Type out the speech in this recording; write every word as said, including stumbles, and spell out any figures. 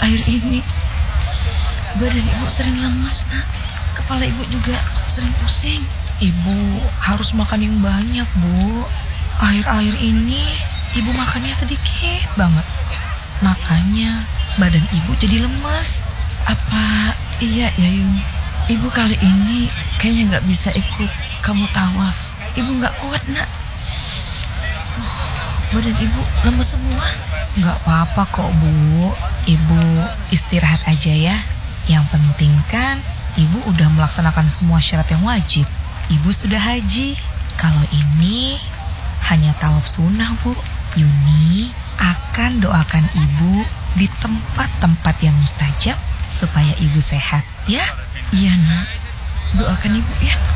akhir-akhir ini badan ibu sering lemas, nak. Kepala ibu juga sering pusing. Ibu harus makan yang banyak, Bu. Akhir-akhir ini ibu makannya sedikit banget. Makanya badan ibu jadi lemas. Apa iya ya, Yung? Ibu kali ini kayaknya gak bisa ikut kamu tawaf. Ibu gak kuat, nak. Oh, badan ibu lemas semua. Gak apa-apa kok, Bu. Ibu istirahat aja ya. Yang penting kan ibu udah melaksanakan semua syarat yang wajib. Ibu sudah haji. Kalau ini hanya tawaf sunnah, Bu. Yuni akan doakan ibu di tempat-tempat yang mustajab supaya ibu sehat, ya? Iya, nak. Doakan ibu ya.